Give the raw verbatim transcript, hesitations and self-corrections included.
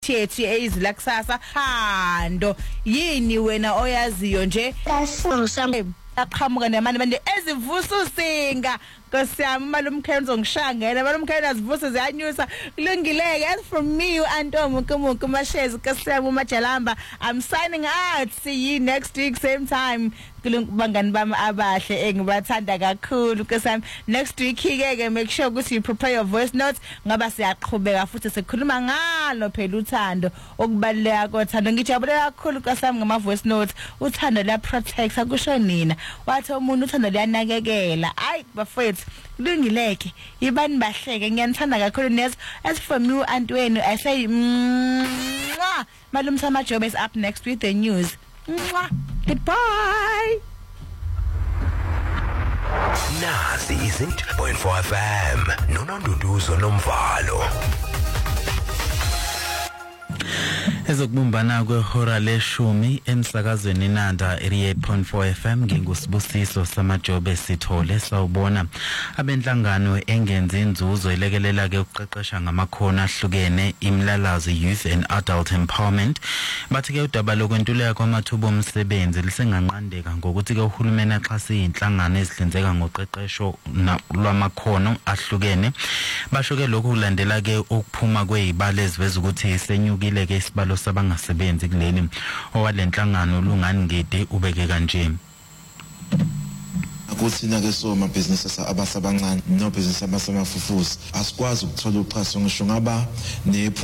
thethi ezila kusasa hando yini wena oyaziyo nje aqhamuka nemani manje ezivusa usinga nkosiyami malumkhenzo ngishangela malumkhenzo azivusa ziyanyusa kulungileke as from me uAntomo Kumuku Mashezi nkosiyami uMajalamba. I'm signing out. See you next week same time. Kulungibangani bami abahle engibathanda kakhulu nkosiyami. Next week ke make sure ukuthi you prepare your voice notes ngoba siyaqhubeka futhi sikhuluma ngalo phela uthando okubaleka kothando. Ngijabule kakhulu nkosiyami ngama voice notes. Uthando la protect akusho nina wathi umuntu uthando liyanakekela. Ayi bafethu kulungileke ibani bahleke ngiyanthanda kakhulu Nezo. As for you Antweni I say mwah. Malum Samajobe is up next with the news. Mwah. Goodbye. Nasi isn't point four F M. Nononduduzo nomvalo. Ezokubumbana kwehora leshumi emsakazweni Nanda eighty-eight point four F M ngingusibusiso Samajobe Sithole. Sawubona abenhlangano engenza inzuzo elekelela ke ukuqeqesha ngamakhono ahlukene imlalazi youth and adult empowerment bathi ke udaba lokwentuleka kwamathuba omsebenzi lisenganqandeka ngokuthi ke uhulumeni axhasa izinhlangano ezihlinzeka ngoqeqesho lwamakhono ahlukene. Basho ke lokhu kulandela ke ukuphuma kwezibalo eziveza ukuthi isenyukile ke isibalo sabangasebenzi kuleli owalenhlangano lungani ngede ubeke kanje. Akuthina ke so ama business abasabancane no business abasamafufusi asikwazi ukuthola uxhaso ngisho ngaba ne